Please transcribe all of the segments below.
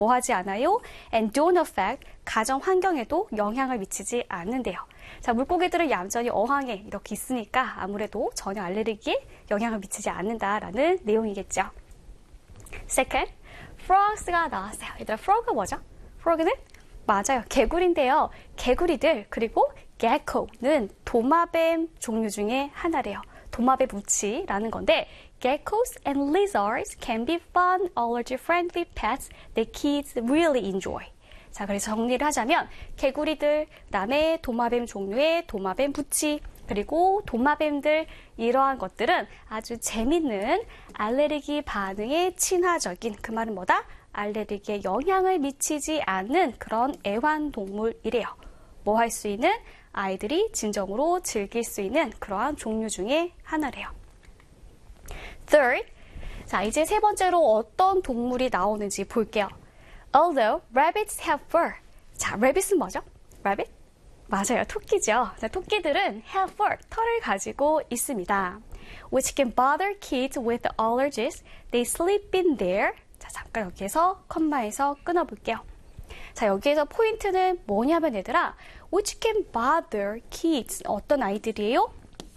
뭐 하지 않아요? And don't affect, 가정 환경에도 영향을 미치지 않는데요. 자, 물고기들은 얌전히 어항에 이렇게 있으니까 아무래도 전혀 알레르기에 영향을 미치지 않는다라는 내용이겠죠. Second, frogs가 나왔어요. 얘들아, frog가 뭐죠? frog는? 맞아요. 개구리인데요. 개구리들 그리고 gecko는 도마뱀 종류 중에 하나래요. 도마뱀 무치라는 건데 geckos and lizards can be fun, allergy-friendly pets that kids really enjoy. 자, 그래서 정리를 하자면 개구리들, 그다음에 도마뱀 종류의 도마뱀 부치, 그리고 도마뱀들 이러한 것들은 아주 재밌는 알레르기 반응에 친화적인, 그 말은 뭐다? 알레르기에 영향을 미치지 않는 그런 애완동물이래요. 뭐 할 수 있는? 아이들이 진정으로 즐길 수 있는 그러한 종류 중에 하나래요. Third, 자, 이제 세 번째로 어떤 동물이 나오는지 볼게요. Although rabbits have fur. 자, rabbit은 뭐죠? rabbit? 맞아요. 토끼죠. 자, 토끼들은 have fur, 털을 가지고 있습니다. Which can bother kids with allergies. They sleep in there. 자, 잠깐 여기에서 컴마에서 끊어볼게요. 자, 여기에서 포인트는 뭐냐면 얘들아, which can bother kids. 어떤 아이들이에요?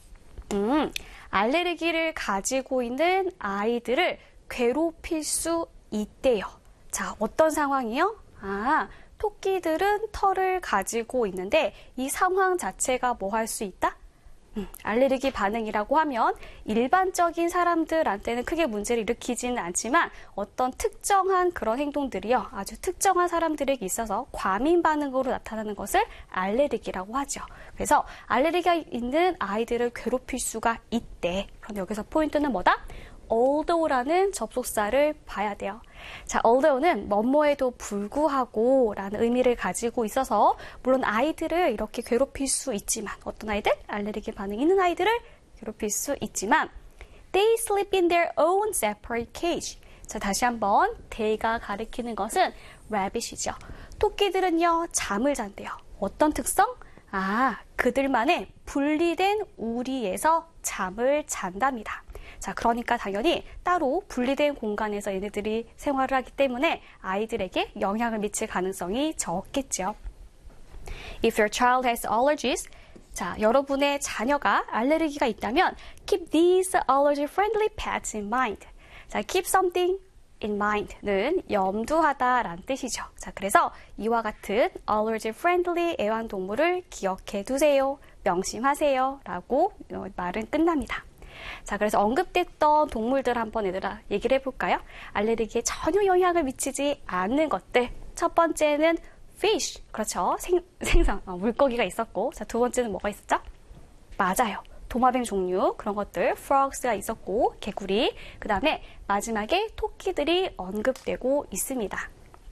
알레르기를 가지고 있는 아이들을 괴롭힐 수 있대요. 자, 어떤 상황이요? 아, 토끼들은 털을 가지고 있는데 이 상황 자체가 뭐 할 수 있다? 알레르기 반응이라고 하면 일반적인 사람들한테는 크게 문제를 일으키지는 않지만 어떤 특정한 그런 행동들이요, 아주 특정한 사람들에게 있어서 과민 반응으로 나타나는 것을 알레르기라고 하죠. 그래서 알레르기가 있는 아이들을 괴롭힐 수가 있대. 그럼 여기서 포인트는 뭐다? although라는 접속사를 봐야 돼요. 자, although는 뭐뭐에도 불구하고 라는 의미를 가지고 있어서 물론 아이들을 이렇게 괴롭힐 수 있지만 어떤 아이들? 알레르기 반응이 있는 아이들을 괴롭힐 수 있지만 they sleep in their own separate cage. 자, 다시 한번 they가 가리키는 것은 rabbit이죠. 토끼들은요, 잠을 잔대요. 어떤 특성? 아, 그들만의 분리된 우리에서 잠을 잔답니다. 자, 그러니까 당연히 따로 분리된 공간에서 얘네들이 생활을 하기 때문에 아이들에게 영향을 미칠 가능성이 적겠죠. If your child has allergies, 자, 여러분의 자녀가 알레르기가 있다면 keep these allergy-friendly pets in mind. 자, keep something in mind는 염두하다라는 뜻이죠. 자, 그래서 이와 같은 allergy-friendly 애완동물을 기억해 두세요. 명심하세요. 라고 말은 끝납니다. 자, 그래서 언급됐던 동물들 한번 얘들아 얘기를 해볼까요? 알레르기에 전혀 영향을 미치지 않는 것들. 첫 번째는 fish, 그렇죠. 생선, 물고기가 있었고, 자, 두 번째는 뭐가 있었죠? 맞아요. 도마뱀 종류, 그런 것들, frogs가 있었고, 개구리, 그 다음에 마지막에 토끼들이 언급되고 있습니다.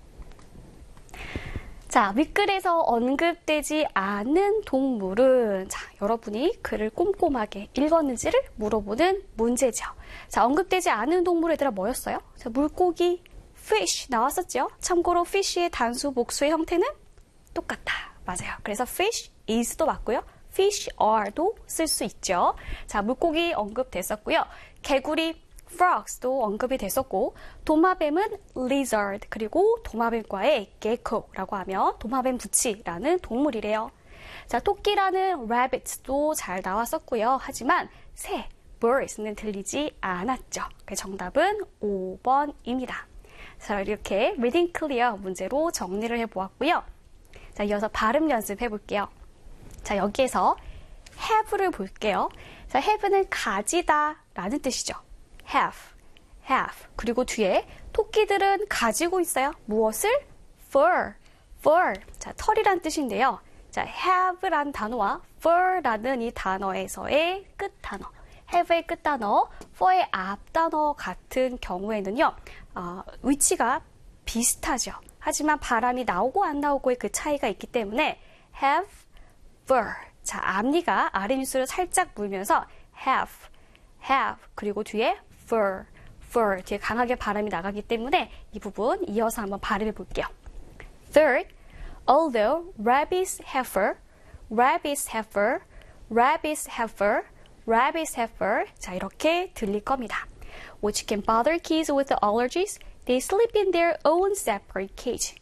자, 윗글에서 언급되지 않은 동물은, 자, 여러분이 글을 꼼꼼하게 읽었는지를 물어보는 문제죠. 자, 언급되지 않은 동물 얘들아 뭐였어요? 자, 물고기, fish 나왔었죠? 참고로 fish의 단수 복수의 형태는 똑같다. 맞아요. 그래서 fish is도 맞고요. fish are도 쓸 수 있죠. 자, 물고기 언급됐었고요. 개구리, frogs도 언급이 됐었고, 도마뱀은 lizard, 그리고 도마뱀과의 gecko라고 하면 도마뱀 부치라는 동물이래요. 자, 토끼라는 rabbits도 잘 나왔었고요. 하지만 새, birds는 들리지 않았죠. 정답은 5번입니다. 자, 이렇게 reading clear 문제로 정리를 해보았고요. 자, 이어서 발음 연습해 볼게요. 자, 여기에서 have를 볼게요. 자, have는 가지다 라는 뜻이죠. have. 그리고 뒤에 토끼들은 가지고 있어요. 무엇을? fur. 자, 털이란 뜻인데요. 자, have란 단어와 fur라는 이 단어에서의 끝단어, have의 끝단어, for의 앞단어 같은 경우에는요, 위치가 비슷하죠. 하지만 발음이 나오고 안 나오고의 그 차이가 있기 때문에 have, fur. 자, 앞니가 아래 뉴스를 살짝 물면서 have. 그리고 뒤에 fur 뒤에 강하게 발음이 나가기 때문에 이 부분 이어서 한번 발음해 볼게요. Third, although rabbits have fur, 자, 이렇게 들릴 겁니다. Which can bother kids with allergies. They sleep in their own separate cage.